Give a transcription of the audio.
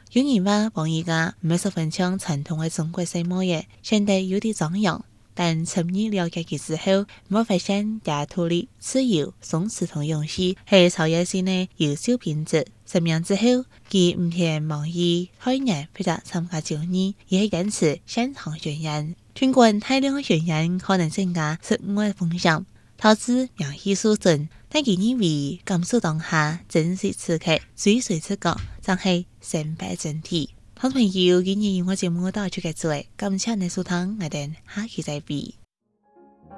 有人話王爾家唔係十分像傳統嘅中國式模樣，顯得有啲張揚。但深入了解佢之後，我發現大土里、自由、鬆弛同勇氣係超越性嘅優秀品質。成名之後，佢唔係忙於開演或者參加綜藝，而係堅持現場巡演。儘管大量嘅巡演可能增加失誤嘅風險，導致名氣受損，但佢認為感受當下，珍惜此刻，追隨自我，才係成敗真諦。好朋友，今日我節目到此結束，感謝你收聽，我哋下期再會。